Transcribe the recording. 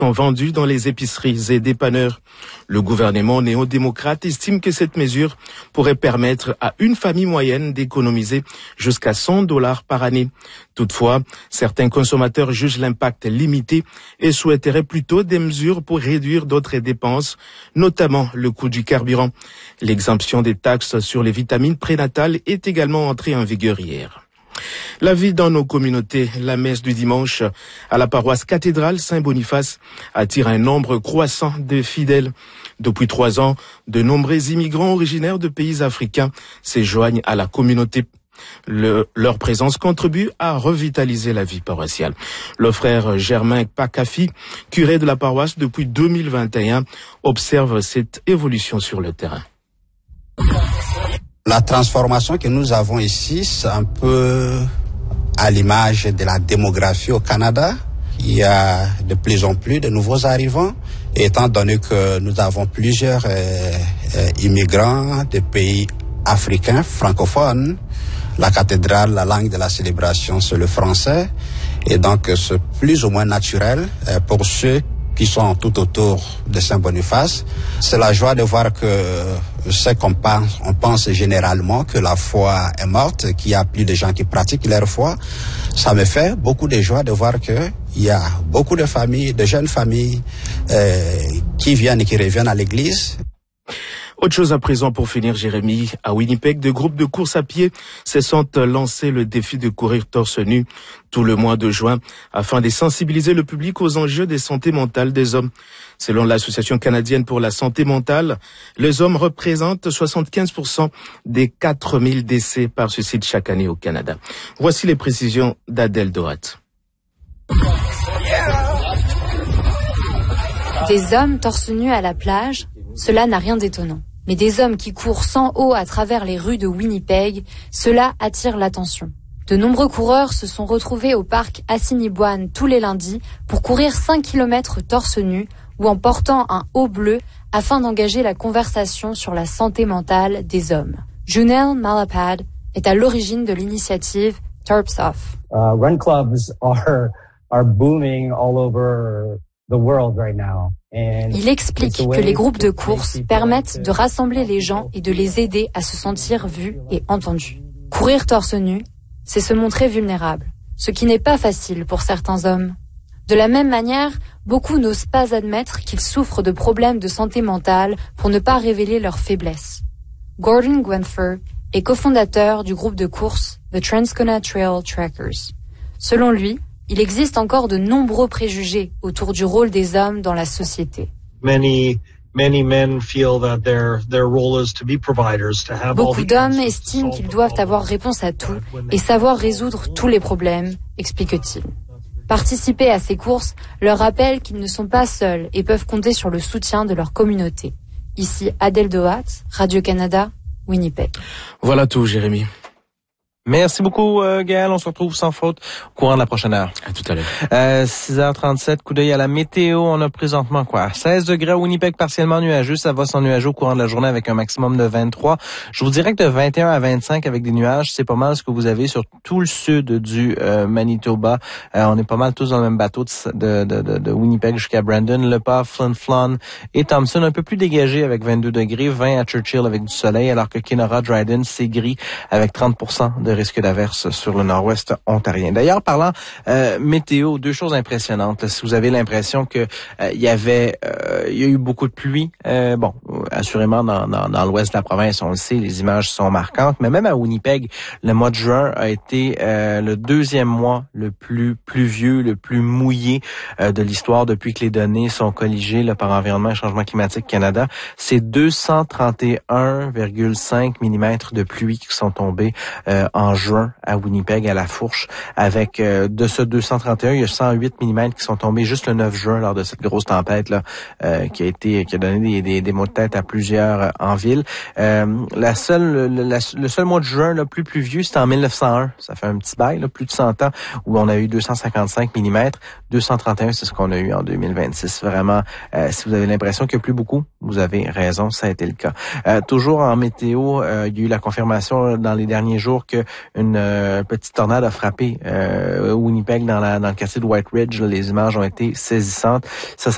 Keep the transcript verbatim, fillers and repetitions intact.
sont vendus dans les épiceries et dépanneurs. Le gouvernement néo-démocrate estime que cette mesure pourrait permettre à une famille moyenne d'économiser jusqu'à cent dollars par année. Toutefois, certains consommateurs jugent l'impact limité et souhaiteraient plutôt des mesures pour réduire d'autres dépenses, notamment le coût du carburant. L'exemption des taxes sur les vitamines prénatales est également entrée en vigueur hier. La vie dans nos communautés, la messe du dimanche à la paroisse cathédrale Saint-Boniface attire un nombre croissant de fidèles. Depuis trois ans, de nombreux immigrants originaires de pays africains se joignent à la communauté. Le, leur présence contribue à revitaliser la vie paroissiale. Le frère Germain Pakafi, curé de la paroisse depuis deux mille vingt et un, observe cette évolution sur le terrain. La transformation que nous avons ici, c'est un peu à l'image de la démographie au Canada. Il y a de plus en plus de nouveaux arrivants. Et étant donné que nous avons plusieurs euh, euh, immigrants de pays africains, francophones, la cathédrale, la langue de la célébration, c'est le français. Et donc, c'est plus ou moins naturel euh, pour ceux qui sont tout autour de Saint-Boniface. C'est la joie de voir que ce qu'on pense, on pense généralement que la foi est morte, qu'il y a plus de gens qui pratiquent leur foi. Ça me fait beaucoup de joie de voir que il y a beaucoup de familles, de jeunes familles euh, qui viennent et qui reviennent à l'église. Autre chose à présent pour finir, Jérémy. À Winnipeg, deux groupes de course à pied se sont lancés le défi de courir torse nu tout le mois de juin afin de sensibiliser le public aux enjeux de santé mentale des hommes. Selon l'Association canadienne pour la santé mentale, les hommes représentent soixante-quinze pour cent des quatre mille décès par suicide chaque année au Canada. Voici les précisions d'Adèle Dorat. Des hommes torse nu à la plage, cela n'a rien d'étonnant. Mais des hommes qui courent sans eau à travers les rues de Winnipeg, cela attire l'attention. De nombreux coureurs se sont retrouvés au parc Assiniboine tous les lundis pour courir cinq kilomètres torse nu ou en portant un haut bleu afin d'engager la conversation sur la santé mentale des hommes. Junel Malapad est à l'origine de l'initiative Tarps Off. Uh, run clubs are, are booming all over the world right now. Il explique que les groupes de course permettent de rassembler les gens et de les aider à se sentir vus et entendus. Courir torse nu, c'est se montrer vulnérable, ce qui n'est pas facile pour certains hommes. De la même manière, beaucoup n'osent pas admettre qu'ils souffrent de problèmes de santé mentale pour ne pas révéler leurs faiblesses. Gordon Gwenfer est cofondateur du groupe de course The Transcona Trail Trackers. Selon lui, il existe encore de nombreux préjugés autour du rôle des hommes dans la société. Many, many men feel that their, their role is to be providers, to have Beaucoup d'hommes estiment qu'ils doivent avoir réponse à tout et savoir résoudre tous les problèmes, explique-t-il. Participer à ces courses leur rappelle qu'ils ne sont pas seuls et peuvent compter sur le soutien de leur communauté. Ici Adèle Dohat, Radio-Canada, Winnipeg. Voilà tout, Jérémy. Merci beaucoup, euh, Gaël. On se retrouve sans faute au courant de la prochaine heure. À tout à l'heure. Euh, six heures trente-sept, coup d'œil à la météo. On a présentement quoi? seize degrés à Winnipeg, partiellement nuageux. Ça va s'ennuager au courant de la journée avec un maximum de vingt-trois. Je vous dirais que de vingt et un à vingt-cinq avec des nuages, c'est pas mal ce que vous avez sur tout le sud du euh, Manitoba. Euh, on est pas mal tous dans le même bateau de, de, de, de Winnipeg jusqu'à Brandon, Le Pas, Flin Flon et Thompson. Un peu plus dégagé avec vingt-deux degrés, vingt à Churchill avec du soleil, alors que Kenora, Dryden, c'est gris avec trente pour cent de risque d'averse sur le nord-ouest ontarien. D'ailleurs, parlant euh, météo, deux choses impressionnantes. Là, si vous avez l'impression que euh, il y avait, euh, il y a eu beaucoup de pluie, euh, bon, assurément dans, dans, dans l'ouest de la province, on le sait, les images sont marquantes, mais même à Winnipeg, le mois de juin a été euh, le deuxième mois le plus pluvieux, le plus mouillé euh, de l'histoire depuis que les données sont colligées là, par Environnement et Changement climatique Canada. C'est deux cent trente et un virgule cinq millimètres de pluie qui sont tombés euh, en juin à Winnipeg, à la Fourche, avec euh, de ce deux cent trente et un, il y a cent huit millimètres qui sont tombés juste le neuf juin lors de cette grosse tempête là, euh, qui a été, qui a donné des, des, des maux de tête à plusieurs euh, en ville. Euh, la seule, le, la, le seul mois de juin le plus pluvieux, c'était en mille neuf cent un. Ça fait un petit bail, là, plus de cent ans, où on a eu deux cent cinquante-cinq millimètres. deux cent trente et un, c'est ce qu'on a eu en deux mille vingt-six. Vraiment, euh, si vous avez l'impression qu'il n'y a plus beaucoup, vous avez raison, ça a été le cas. Euh, toujours en météo, euh, il y a eu la confirmation dans les derniers jours que une euh, petite tornade a frappé euh, Winnipeg dans, la, dans le quartier de White Ridge. Là, les images ont été saisissantes. Ça, ça